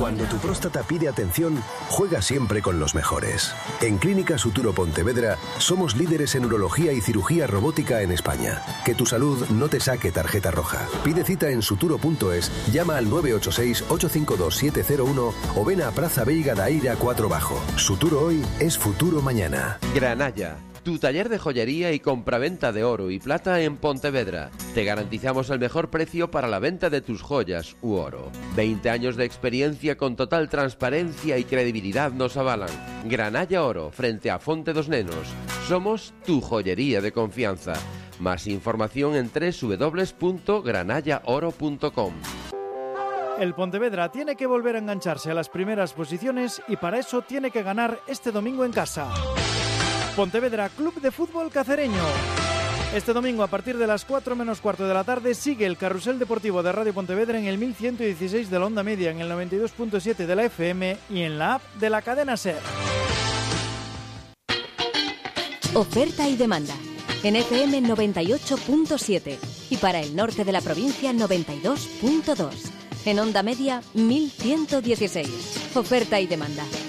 Cuando tu próstata pide atención, juega siempre con los mejores. En Clínica Suturo Pontevedra somos líderes en urología y cirugía robótica en España. Que tu salud no te saque tarjeta roja. Pide cita en suturo.es, llama al 986-852-701 o ven a Praza Veiga da Eira 4 Bajo. Suturo hoy es futuro mañana. Granalla, tu taller de joyería y compraventa de oro y plata en Pontevedra. Te garantizamos el mejor precio para la venta de tus joyas u oro. 20 años de experiencia con total transparencia y credibilidad nos avalan. Granalla Oro, frente a Fonte dos Nenos. Somos tu joyería de confianza. Más información en www.granallaoro.com. El Pontevedra tiene que volver a engancharse a las primeras posiciones y para eso tiene que ganar este domingo en casa. Pontevedra Club de Fútbol Cacereño. Este domingo a partir de las 4 menos cuarto de la tarde sigue el carrusel deportivo de Radio Pontevedra en el 1116 de la onda media, en el 92.7 de la FM y en la app de la cadena SER. Oferta y demanda. En FM 98.7 y para el norte de la provincia 92.2. En onda media 1116. Oferta y demanda.